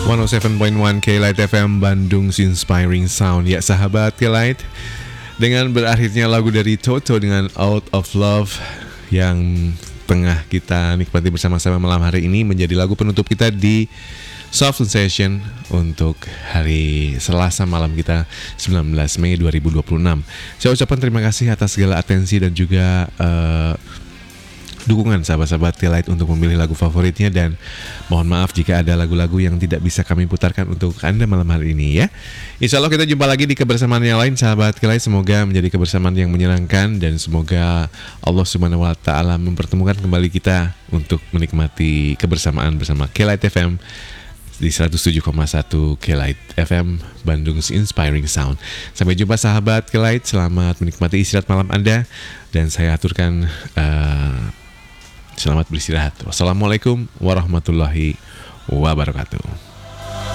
107.1 K-Light FM Bandung Inspiring Sound. Ya sahabat K-Light, dengan berakhirnya lagu dari Toto dengan Out of Love yang tengah kita nikmati bersama-sama malam hari ini menjadi lagu penutup kita di Soft Sensation untuk hari Selasa malam kita 19 Mei 2026. Saya ucapkan terima kasih atas segala atensi dan juga dukungan sahabat-sahabat K-Light untuk memilih lagu favoritnya, dan mohon maaf jika ada lagu-lagu yang tidak bisa kami putarkan untuk Anda malam hari ini ya. Insya Allah kita jumpa lagi di kebersamaan yang lain sahabat K-Light. Semoga menjadi kebersamaan yang menyenangkan dan semoga Allah Subhanahu wa Ta'ala mempertemukan kembali kita untuk menikmati kebersamaan bersama K-Light FM di 107,1 K-Light FM Bandung Inspiring Sound. Sampai jumpa sahabat K-Light, selamat menikmati istirahat malam Anda, dan saya aturkan selamat beristirahat. Wassalamualaikum warahmatullahi wabarakatuh.